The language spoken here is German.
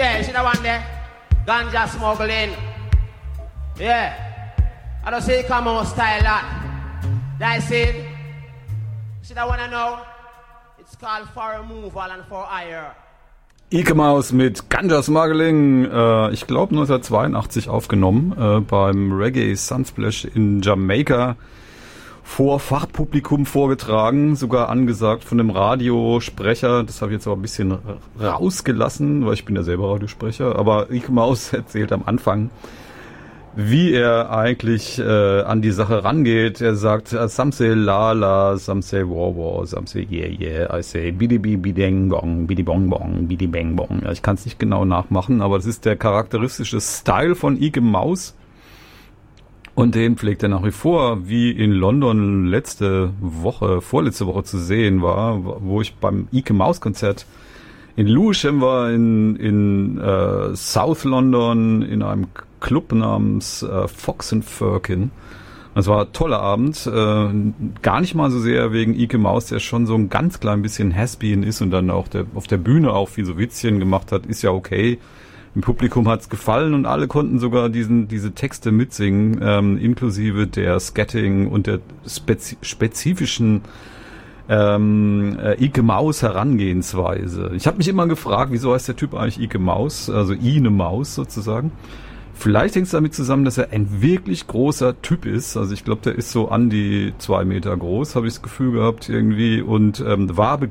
Yeah, you see that one there? Ganja smuggling. Yeah. I don't say come on style that. That's it. You see that one I know? It's called for removal and for hire. Ike Maus mit Ganja Smuggling, ich glaube 1982 aufgenommen, beim Reggae Sunsplash in Jamaika, vor Fachpublikum vorgetragen, sogar angesagt von dem Radiosprecher. Das habe ich jetzt aber ein bisschen rausgelassen, weil ich bin ja selber Radiosprecher, aber Ike Maus erzählt am Anfang, wie er eigentlich an die Sache rangeht. Er sagt, some say la la, some say war war, some say yeah yeah, I say bidi bideng bong, bidi bong bong, bidi bang bong. Ja, ich kann es nicht genau nachmachen, aber das ist der charakteristische Style von Ike Maus. Und den pflegt er nach wie vor, wie in London vorletzte Woche zu sehen war, wo ich beim Ike Maus Konzert in Lewisham war, in South London, in einem Club namens Fox and Firkin. Das war ein toller Abend, gar nicht mal so sehr wegen Ike Maus, der schon so ein ganz klein bisschen has-been ist und dann auch auf der Bühne auch viel so Witzchen gemacht hat, ist ja okay. Im Publikum hat's gefallen und alle konnten sogar diese Texte mitsingen, inklusive der Scatting und der spezifischen Ike Maus Herangehensweise. Ich habe mich immer gefragt, wieso heißt der Typ eigentlich Ike Maus, also Ine Maus sozusagen. Vielleicht hängt es damit zusammen, dass er ein wirklich großer Typ ist. Also ich glaube, der ist so an die 2 Meter groß, habe ich das Gefühl gehabt irgendwie, und war